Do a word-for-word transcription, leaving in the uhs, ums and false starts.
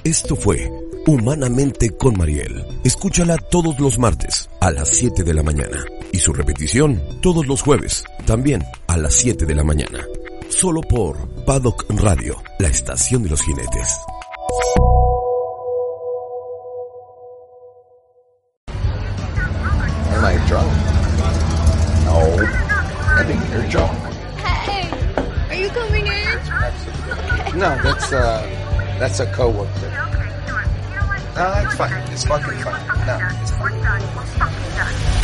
Esto fue Humanamente con Mariel. Escúchala todos los martes a las siete de la mañana y su repetición todos los jueves, también a las siete de la mañana. Solo por Paddock Radio, la estación de los jinetes. Am I drunk? No. I think you're drunk. Hey, are you coming in? No, that's uh, that's a coworker. No, that's fine. It's fucking fine. No, it's fine.